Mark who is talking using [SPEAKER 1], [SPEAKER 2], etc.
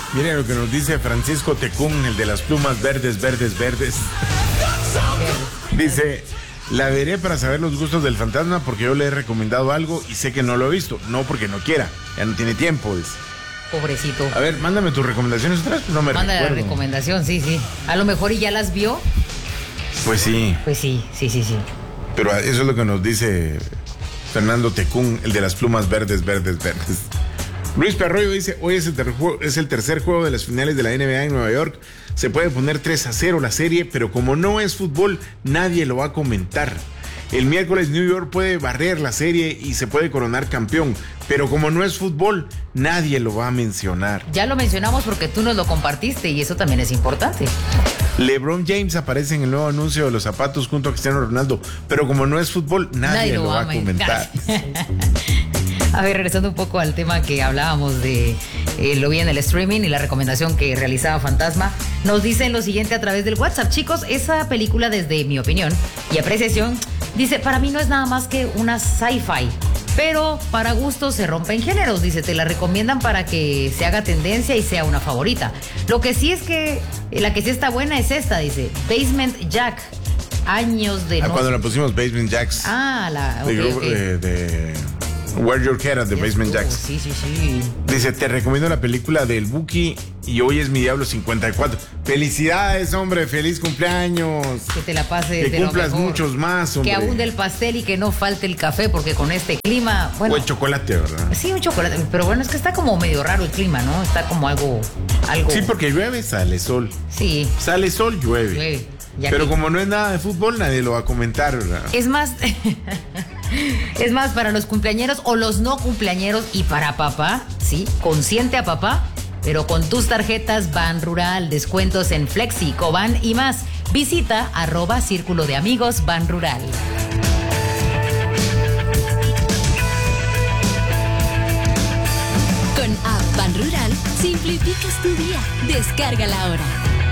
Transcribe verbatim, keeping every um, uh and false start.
[SPEAKER 1] Mire lo que nos dice Francisco Tecún, el de las plumas verdes, verdes, verdes. Dice, la veré para saber los gustos del fantasma porque yo le he recomendado algo y sé que no lo he visto. No porque no quiera, ya no tiene tiempo. Dice.
[SPEAKER 2] Pobrecito.
[SPEAKER 1] A ver, mándame tus recomendaciones atrás, no me
[SPEAKER 2] Manda
[SPEAKER 1] recuerdo.
[SPEAKER 2] la recomendación, sí, sí. A lo mejor y ya las vio.
[SPEAKER 1] Pues sí.
[SPEAKER 2] Pues sí, sí, sí, sí.
[SPEAKER 1] Pero eso es lo que nos dice Fernando Tecún, el de las plumas verdes, verdes, verdes. Luis Perroyo dice, hoy es el, ter- es el tercer juego de las finales de la N B A en Nueva York. Se puede poner tres a cero la serie, pero como no es fútbol, nadie lo va a comentar. El miércoles New York puede barrer la serie y se puede coronar campeón, pero como no es fútbol, nadie lo va a mencionar.
[SPEAKER 2] Ya lo mencionamos porque tú nos lo compartiste y eso también es importante.
[SPEAKER 1] LeBron James aparece en el nuevo anuncio de los zapatos junto a Cristiano Ronaldo, pero como no es fútbol, nadie, nadie lo, lo va a comentar.
[SPEAKER 2] A ver, regresando un poco al tema que hablábamos de eh, lo vi en el streaming y la recomendación que realizaba Fantasma, nos dicen lo siguiente a través del WhatsApp. Chicos, esa película, desde mi opinión y apreciación, dice, para mí no es nada más que una sci-fi, pero para gustos se rompen géneros. Dice, te la recomiendan para que se haga tendencia y sea una favorita. Lo que sí es que, la que sí está buena es esta, dice, Basement Jack. Años de...
[SPEAKER 1] Ah,
[SPEAKER 2] no...
[SPEAKER 1] cuando la pusimos Basement Jacks.
[SPEAKER 2] Ah, la... Okay,
[SPEAKER 1] de,
[SPEAKER 2] okay.
[SPEAKER 1] de, de Where Your Head at the Basement Jacks.
[SPEAKER 2] Sí, sí, sí.
[SPEAKER 1] Dice, te recomiendo la película del Buki y hoy es mi Diablo cincuenta y cuatro. Felicidades, hombre, feliz cumpleaños.
[SPEAKER 2] Que te la pases
[SPEAKER 1] que
[SPEAKER 2] de
[SPEAKER 1] cumplas
[SPEAKER 2] lo mejor.
[SPEAKER 1] Muchos más, hombre.
[SPEAKER 2] Que abunde el pastel y que no falte el café, porque con este clima, bueno.
[SPEAKER 1] O el chocolate, ¿verdad?
[SPEAKER 2] Sí, un chocolate, pero bueno, es que está como medio raro el clima, ¿no? Está como algo, algo.
[SPEAKER 1] Sí, porque llueve, sale sol.
[SPEAKER 2] Sí.
[SPEAKER 1] Sale sol, llueve.
[SPEAKER 2] Llueve. Ya
[SPEAKER 1] Pero
[SPEAKER 2] que...
[SPEAKER 1] como no es nada de fútbol, nadie lo va a comentar, ¿verdad?
[SPEAKER 2] Es más, es más para los cumpleañeros o los no cumpleañeros y para papá, sí, consiente a papá, pero con tus tarjetas Ban Rural, descuentos en Flexi, Coban y más. Visita arroba Círculo de Amigos Ban Rural.
[SPEAKER 3] Con App Ban Rural, simplificas tu día. Descárgala ahora.